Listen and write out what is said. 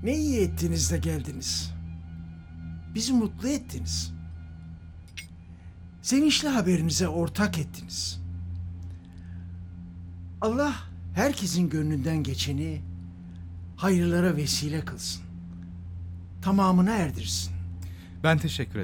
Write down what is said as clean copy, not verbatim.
Ne iyi ettiniz de geldiniz. Bizi mutlu ettiniz. Sevinçli haberinize ortak ettiniz. Allah herkesin gönlünden geçeni hayırlara vesile kılsın. Tamamına erdirsin. Ben teşekkür ederim.